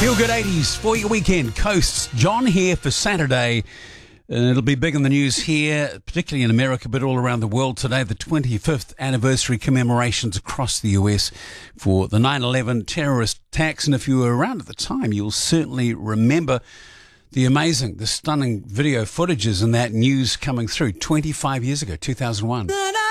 Feel Good 80s for your weekend. Coasts. John here for Saturday. It'll be big in the news here, particularly in America, but all around the world today. The 25th anniversary commemorations across the US for the 9/11 terrorist attacks. And if you were around at the time, you'll certainly remember the stunning video footages and that news coming through 25 years ago, 2001.